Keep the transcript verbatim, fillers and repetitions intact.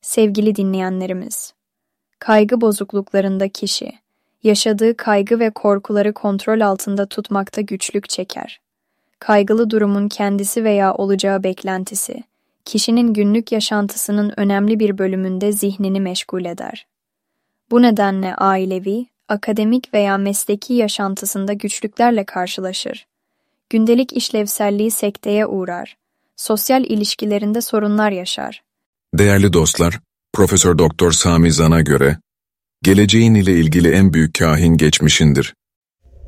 Sevgili dinleyenlerimiz, kaygı bozukluklarında kişi, yaşadığı kaygı ve korkuları kontrol altında tutmakta güçlük çeker. Kaygılı durumun kendisi veya olacağı beklentisi, kişinin günlük yaşantısının önemli bir bölümünde zihnini meşgul eder. Bu nedenle ailevi, akademik veya mesleki yaşantısında güçlüklerle karşılaşır. Gündelik işlevselliği sekteye uğrar. Sosyal ilişkilerinde sorunlar yaşar. Değerli dostlar, Profesör Doktor Sami Zan'a göre, geleceğin ile ilgili en büyük kahin geçmişindir.